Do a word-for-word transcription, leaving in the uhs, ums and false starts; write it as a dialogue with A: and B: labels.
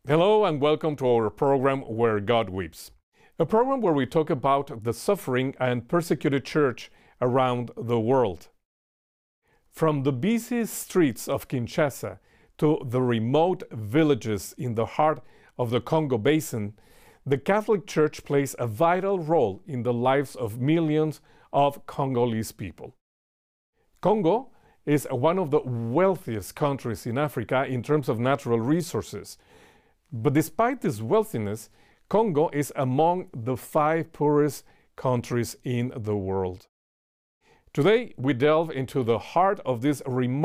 A: Hello and welcome to our program Where God Weeps, a program where we talk about the suffering and persecuted church around the world. From the busy streets of Kinshasa to the remote villages in the heart of the Congo Basin, the Catholic Church plays a vital role in the lives of millions of Congolese people. Congo is one of the wealthiest countries in Africa in terms of natural resources. But despite this wealthiness, Congo is among the five poorest countries in the world. Today, we delve into the heart of this remote